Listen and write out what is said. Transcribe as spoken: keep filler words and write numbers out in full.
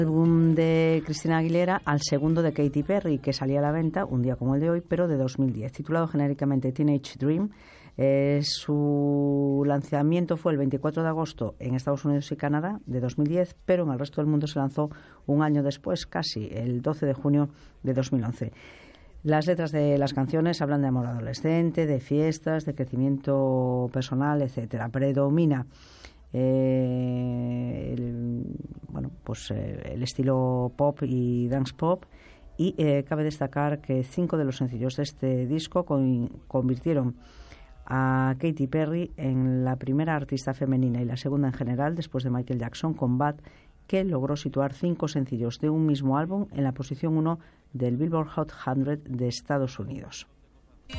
Álbum de Christina Aguilera al segundo de Katy Perry, que salía a la venta un día como el de hoy, pero de dos mil diez, titulado genéricamente Teenage Dream. Eh, su lanzamiento fue el veinticuatro de agosto en Estados Unidos y Canadá de dos mil diez, pero en el resto del mundo se lanzó un año después, casi el doce de junio de dos mil once. Las letras de las canciones hablan de amor adolescente, de fiestas, de crecimiento personal, etcétera. Predomina eh, el, bueno, pues, eh, el estilo pop y dance pop, y eh, cabe destacar que cinco de los sencillos de este disco con, convirtieron a Katy Perry en la primera artista femenina y la segunda en general después de Michael Jackson con Bad, que logró situar cinco sencillos de un mismo álbum en la posición uno del Billboard Hot cien de Estados Unidos.